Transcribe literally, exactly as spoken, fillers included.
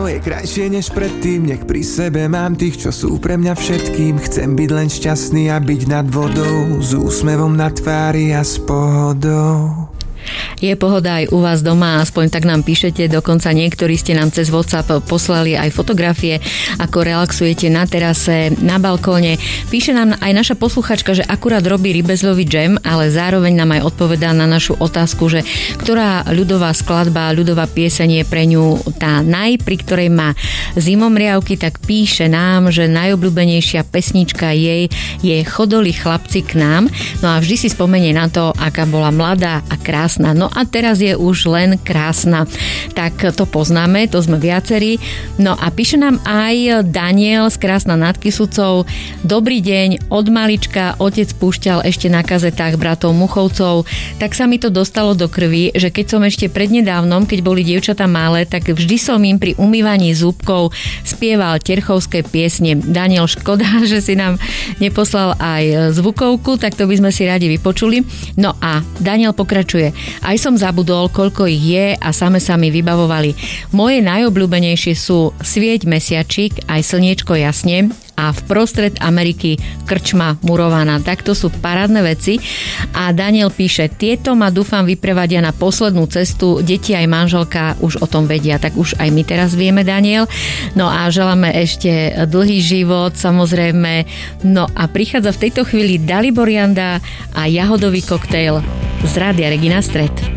ráno je krajšie než predtým. Nech pri sebe mám tých, čo sú pre mňa všetkým. Chcem byť len šťastný a byť nad vodou, s úsmevom na tvári a s pohodou. Je pohoda aj u vás doma, aspoň tak nám píšete, dokonca niektorí ste nám cez WhatsApp poslali aj fotografie, ako relaxujete na terase, na balkóne. Píše nám aj naša posluchačka, že akurát robí rybezľový džem, ale zároveň nám aj odpovedá na našu otázku, že ktorá ľudová skladba, ľudová pieseň je pre ňu tá naj, pri ktorej má zimomriavky, tak píše nám, že najobľúbenejšia pesnička jej je Chodoli chlapci k nám. No a vždy si spomenie na to, aká bola mladá a krásna. No a teraz je už len krásna. Tak to poznáme, to sme viacerí. No a píše nám aj Daniel z Krásna nad Kysucou. Dobrý deň, od malička otec púšťal ešte na kazetách bratov Muchovcov, tak sa mi to dostalo do krvi, že keď som ešte prednedávnom, keď boli dievčatá malé, tak vždy som im pri umývaní zúbkov spieval terchovské piesne. Daniel, škoda, že si nám neposlal aj zvukovku, tak to by sme si radi vypočuli. No a Daniel pokračuje. Aj som zabudol, koľko ich je a same sa mi vybavovali. Moje najobľúbenejšie sú Svieť mesiačik, aj Slniečko jasne a v prostred Ameriky krčma murovaná. Tak to sú parádne veci. A Daniel píše, tieto ma dúfam vyprevadia na poslednú cestu. Deti aj manželka už o tom vedia, tak už aj my teraz vieme, Daniel. No a želáme ešte dlhý život, samozrejme. No a prichádza v tejto chvíli Dalibor Janda a jahodový koktejl z Rádia Regina Stred.